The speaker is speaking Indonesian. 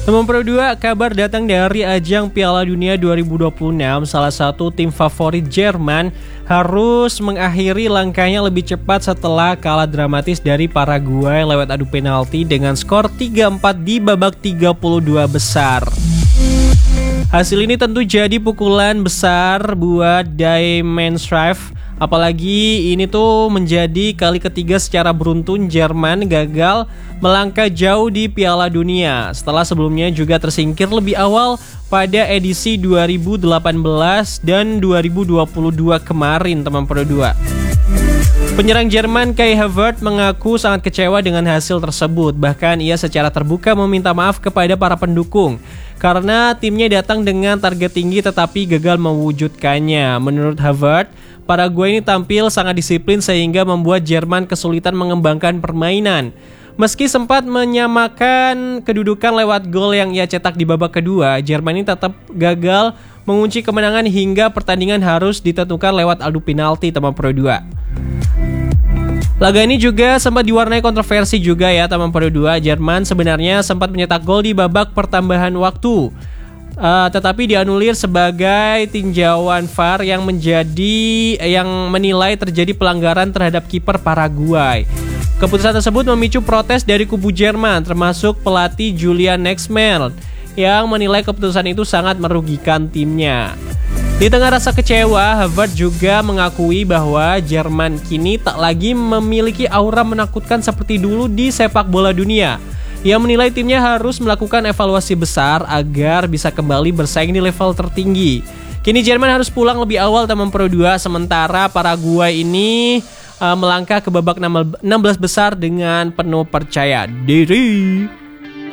Teman Pro 2, kabar datang dari ajang Piala Dunia 2026. Salah satu tim favorit Jerman harus mengakhiri langkahnya lebih cepat setelah kalah dramatis dari Paraguay lewat adu penalti dengan skor 3-4 di babak 32 besar. Hasil ini tentu jadi pukulan besar buat Die Mannschaft. Apalagi ini tuh menjadi kali ketiga secara beruntun Jerman gagal melangkah jauh di Piala Dunia setelah sebelumnya juga tersingkir lebih awal pada edisi 2018 dan 2022 kemarin, teman Pro 2. Penyerang Jerman Kai Havertz mengaku sangat kecewa dengan hasil tersebut. Bahkan ia secara terbuka meminta maaf kepada para pendukung karena timnya datang dengan target tinggi tetapi gagal mewujudkannya. Menurut Havertz, Paraguay ini tampil sangat disiplin sehingga membuat Jerman kesulitan mengembangkan permainan. Meski sempat menyamakan kedudukan lewat gol yang ia cetak di babak kedua, Jerman ini tetap gagal mengunci kemenangan hingga pertandingan harus ditentukan lewat adu penalti, teman Pro 2. Laga ini juga sempat diwarnai kontroversi juga ya, teman Pro 2. Jerman sebenarnya sempat mencetak gol di babak pertambahan waktu, tetapi dianulir sebagai tinjauan VAR yang menilai terjadi pelanggaran terhadap kiper Paraguay. Keputusan tersebut memicu protes dari kubu Jerman, termasuk pelatih Julian Nagelsmann yang menilai keputusan itu sangat merugikan timnya. Di tengah rasa kecewa, Havertz juga mengakui bahwa Jerman kini tak lagi memiliki aura menakutkan seperti dulu di sepak bola dunia. Ia menilai timnya harus melakukan evaluasi besar agar bisa kembali bersaing di level tertinggi. Kini Jerman harus pulang lebih awal, teman Pro 2, sementara Paraguay ini melangkah ke babak 16 besar dengan penuh percaya diri.